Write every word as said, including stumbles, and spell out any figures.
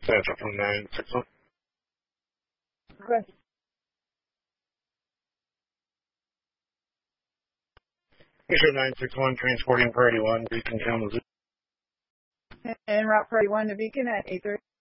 Central from nine six one. Request. Issue nine six one, transporting Priority one, Beacon Kalamazoo. And route Priority one to Beacon at eight thirty.